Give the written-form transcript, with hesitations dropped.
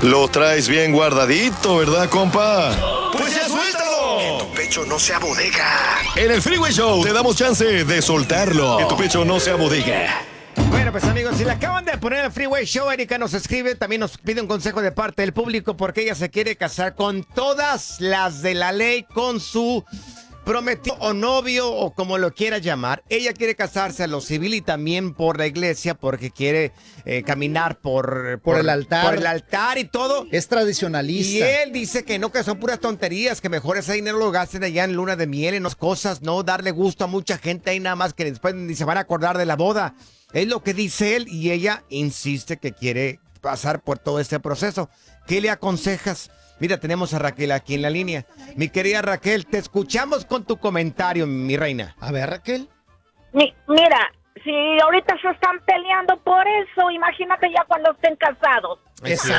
Lo traes bien guardadito, ¿verdad, compa? ¡Pues ya suéltalo! Que tu pecho no sea bodega. En el Freeway Show te damos chance de soltarlo. Que tu pecho no sea bodega. Bueno, pues amigos, si le acaban de poner el Freeway Show, Erika nos escribe, también nos pide un consejo de parte del público porque ella se quiere casar con todas las de la ley, con su prometido o novio o como lo quiera llamar. Ella quiere casarse a lo civil y también por la iglesia porque quiere caminar por el altar. Por el altar y todo. Es Y tradicionalista. él dice que no, que son puras tonterías, que mejor ese dinero lo gasten allá en luna de miel, en las cosas, no darle gusto a mucha gente ahí nada más que después ni se van a acordar de la boda. Es lo que dice él y ella insiste que quiere pasar por todo este proceso. ¿Qué le aconsejas? Mira, tenemos a Raquel aquí en la línea. Mi querida Raquel, te escuchamos con tu comentario, mi reina. A ver, Raquel. Mira, si ahorita se están peleando por eso, imagínate ya cuando estén casados. Exacto.